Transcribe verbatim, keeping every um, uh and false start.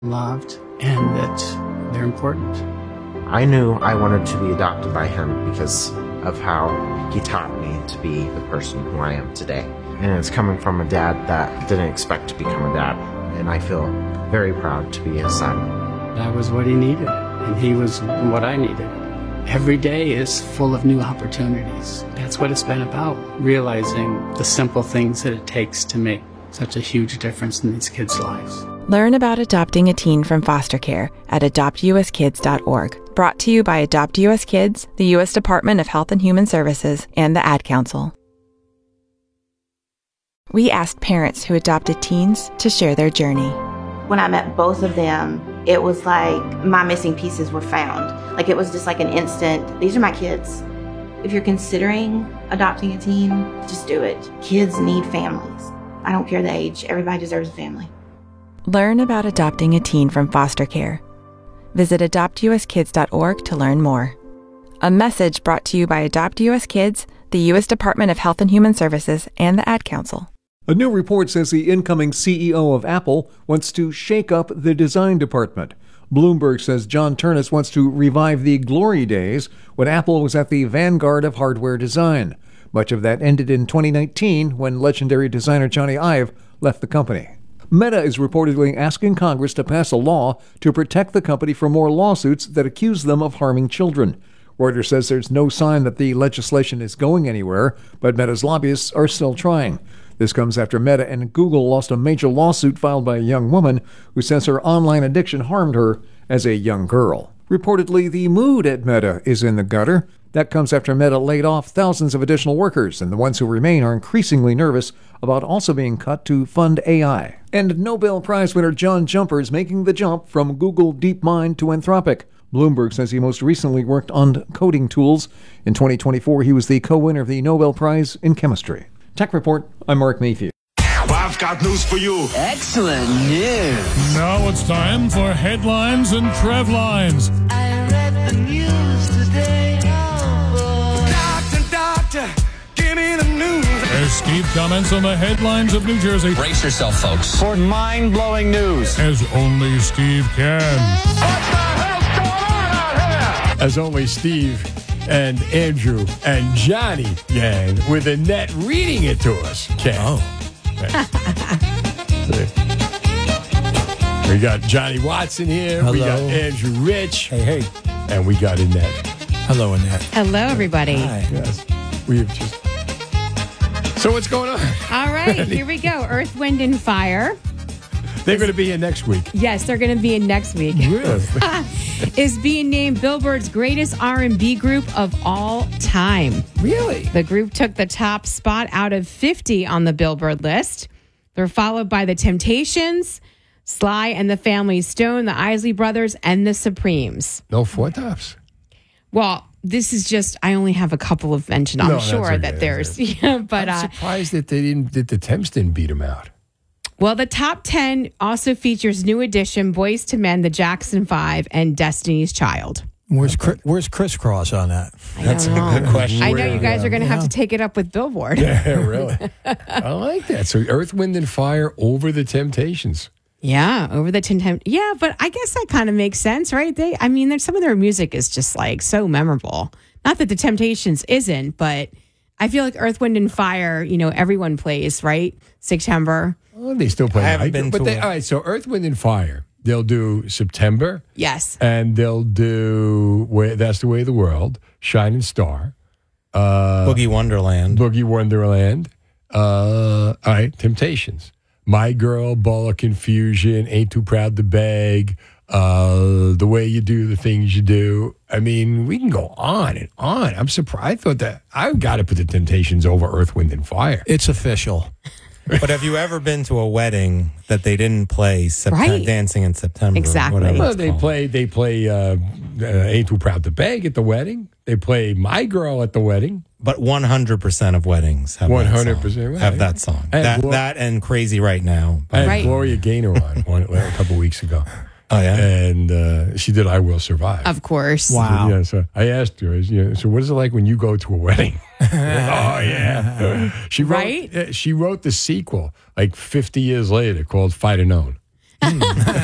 loved, and that they're important. I knew I wanted to be adopted by him because of how he taught me to be the person who I am today. And it's coming from a dad that didn't expect to become a dad. And I feel very proud to be his son. That was what he needed, and he was what I needed. Every day is full of new opportunities. That's what it's been about, realizing the simple things that it takes to make such a huge difference in these kids' lives. Learn about adopting a teen from foster care at adopt u s kids dot org. Brought to you by Adopt U S Kids, the U S Department of Health and Human Services, and the Ad Council. We asked parents who adopted teens to share their journey. When I met both of them, it was like my missing pieces were found. Like it was just like an instant, these are my kids. If you're considering adopting a teen, just do it. Kids need families. I don't care the age. Everybody deserves a family. Learn about adopting a teen from foster care. Visit adopt u s kids dot org to learn more. A message brought to you by Adopt U S Kids, the U S Department of Health and Human Services, and the Ad Council. A new report says the incoming C E O of Apple wants to shake up the design department. Bloomberg says John Ternus wants to revive the glory days when Apple was at the vanguard of hardware design. Much of that ended in twenty nineteen when legendary designer Johnny Ive left the company. Meta is reportedly asking Congress to pass a law to protect the company from more lawsuits that accuse them of harming children. Reuters says there's no sign that the legislation is going anywhere, but Meta's lobbyists are still trying. This comes after Meta and Google lost a major lawsuit filed by a young woman who says her online addiction harmed her as a young girl. Reportedly, the mood at Meta is in the gutter. That comes after Meta laid off thousands of additional workers, and the ones who remain are increasingly nervous about also being cut to fund A I. And Nobel Prize winner John Jumper is making the jump from Google DeepMind to Anthropic. Bloomberg says he most recently worked on coding tools. In twenty twenty-four, he was the co-winner of the Nobel Prize in Chemistry. Tech Report, I'm Mark Mayfield. Well, I've got news for you. Excellent news. Now it's time for headlines and Trev lines. I read the news today. Doctor, doctor, give me the news. As Steve comments on the headlines of New Jersey. Brace yourself, folks, for mind-blowing news. As only Steve can. What the hell's going on out here? As only Steve and Andrew and Johnny, gang, with Annette reading it to us, can. Oh. We got Johnny Watson here. Hello. We got Andrew Rich. Hey, hey. And we got Annette. Hello, Annette. Hello, everybody. Hi. Yes. We have just... So what's going on? All right, here we go. Earth, Wind, and Fire. They're going to be in next week. Yes, they're going to be in next week. Really? Is being named Billboard's greatest R and B group of all time. Really? The group took the top spot out of fifty on the Billboard list. They're followed by The Temptations, Sly and the Family Stone, the Isley Brothers, and the Supremes. No four tops. Well, this is just, I only have a couple of mentioned. I'm No, sure okay, that there's, yeah, but I'm uh, surprised that they didn't, that the Temps didn't beat them out. well, the top ten also features New Edition, Boyz two Men, the Jackson Five, and Destiny's Child. Where's Chris, where's crisscross on that? I That's don't a know. good question. I know you guys are going to have Yeah. to take it up with Billboard. Yeah, really. I like that. So Earth, Wind, and Fire over the Temptations. Yeah, over the Tempt. Yeah, but I guess that kind of makes sense, right? They, I mean, there's, some of their music is just like so memorable. Not that the Temptations isn't, but I feel like Earth, Wind, and Fire. You know, everyone plays, right? September. Oh, they still play. I haven't Hydro, been but to they, a- all right. So Earth, Wind, and Fire. They'll do September. Yes. And they'll do Way, That's the Way of the World, Shining Star, uh, Boogie Wonderland. Boogie Wonderland. Uh, all right, Temptations. My Girl, Ball of Confusion, Ain't Too Proud to Beg, uh, The Way You Do the Things You Do. I mean, we can go on and on. I'm surprised. I thought that I've got to put the Temptations over Earth, Wind, and Fire. It's official. But have you ever been to a wedding that they didn't play September, Right. Dancing in September? Exactly. whatever Well, it's they called. play. They play. Uh, uh, Ain't Too Proud to Beg at the wedding. They play My Girl at the wedding. But one hundred percent of weddings have one that hundred song. percent Have that song. And That, Glo- that and Crazy Right Now. I had Right. Gloria Gaynor on one, a couple weeks ago. Oh, yeah? And uh, she did I Will Survive. Of course. Wow. Yeah, so I asked her, you know, so what is it like when you go to a wedding? Oh, yeah. She wrote, Right? uh, she wrote the sequel like fifty years later called Fight Unknown.